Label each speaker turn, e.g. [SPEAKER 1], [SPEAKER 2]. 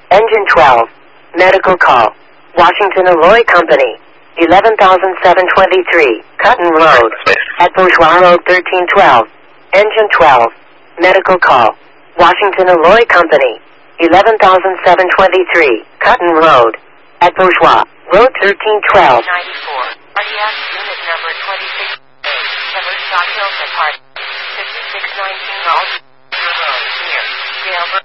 [SPEAKER 1] Engine 12. Medical call. Washington Alloy Company. 11,723. Cotton Road. At Bourgeois Road 1312. Engine 12. Medical call. Washington Alloy Company. 11,723. Cotton Road. At Bourgeois Road 1312. 94. Cardiac unit number 26. Covered Stock Hills Apart. 5619 Road. Near Dale